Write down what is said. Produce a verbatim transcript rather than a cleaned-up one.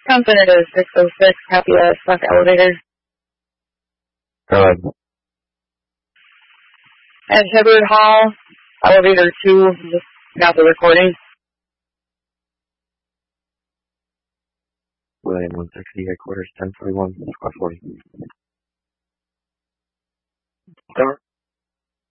Wisconsin, it is six oh six, copy a stuck elevator. Alright. At Hibbard Hall, elevator two, just got the recording. William one sixty, headquarters ten forty-one, squad forty.